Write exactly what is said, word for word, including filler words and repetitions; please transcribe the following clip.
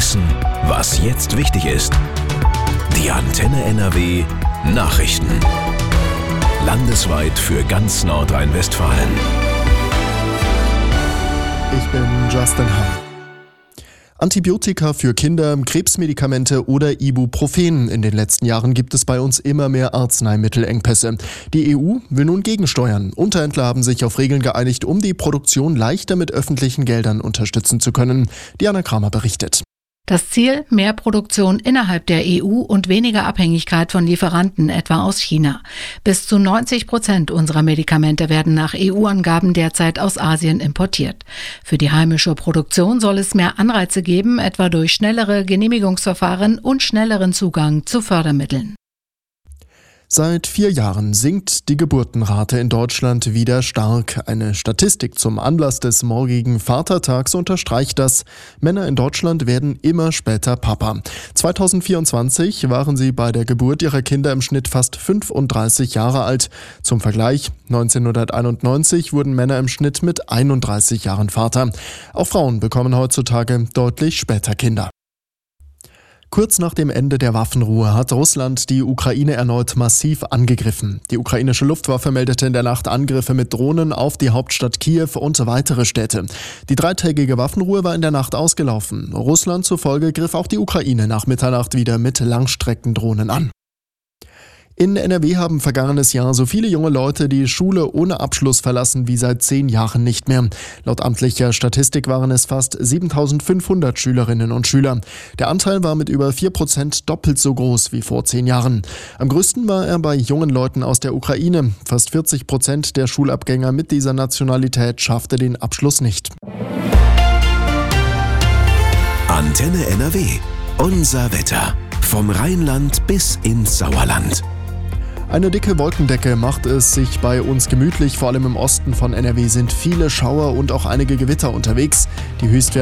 wissen, was jetzt wichtig ist. Die Antenne N R W Nachrichten. Landesweit für ganz Nordrhein-Westfalen. Ich bin Justin Hamm. Antibiotika für Kinder, Krebsmedikamente oder Ibuprofen. In den letzten Jahren gibt es bei uns immer mehr Arzneimittelengpässe. Die E U will nun gegensteuern. Unterhändler haben sich auf Regeln geeinigt, um die Produktion leichter mit öffentlichen Geldern unterstützen zu können. Diana Kramer berichtet. Das Ziel: mehr Produktion innerhalb der E U und weniger Abhängigkeit von Lieferanten, etwa aus China. Bis zu neunzig Prozent unserer Medikamente werden nach E U-Angaben derzeit aus Asien importiert. Für die heimische Produktion soll es mehr Anreize geben, etwa durch schnellere Genehmigungsverfahren und schnelleren Zugang zu Fördermitteln. Seit vier Jahren sinkt die Geburtenrate in Deutschland wieder stark. Eine Statistik zum Anlass des morgigen Vatertags unterstreicht das. Männer in Deutschland werden immer später Papa. zweitausendvierundzwanzig waren sie bei der Geburt ihrer Kinder im Schnitt fast fünfunddreißig Jahre alt. Zum Vergleich: neunzehnhunderteinundneunzig wurden Männer im Schnitt mit einunddreißig Jahren Vater. Auch Frauen bekommen heutzutage deutlich später Kinder. Kurz nach dem Ende der Waffenruhe hat Russland die Ukraine erneut massiv angegriffen. Die ukrainische Luftwaffe meldete in der Nacht Angriffe mit Drohnen auf die Hauptstadt Kiew und weitere Städte. Die dreitägige Waffenruhe war in der Nacht ausgelaufen. Russland zufolge griff auch die Ukraine nach Mitternacht wieder mit Langstreckendrohnen an. In N R W haben vergangenes Jahr so viele junge Leute die Schule ohne Abschluss verlassen wie seit zehn Jahren nicht mehr. Laut amtlicher Statistik waren es fast siebentausendfünfhundert Schülerinnen und Schüler. Der Anteil war mit über vier Prozent doppelt so groß wie vor zehn Jahren. Am größten war er bei jungen Leuten aus der Ukraine. Fast vierzig Prozent der Schulabgänger mit dieser Nationalität schaffte den Abschluss nicht. Antenne N R W. Unser Wetter. Vom Rheinland bis ins Sauerland. Eine dicke Wolkendecke macht es sich bei uns gemütlich. Vor allem im Osten von N R W sind viele Schauer und auch einige Gewitter unterwegs. Die Höchstwerte